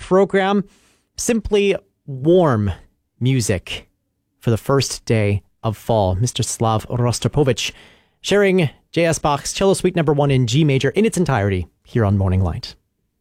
program. Simply warm music for the first day of fall. Mr. Slav Rostropovich sharing J.S. Bach's Cello Suite No. 1 in G major in its entirety here on Morning Light.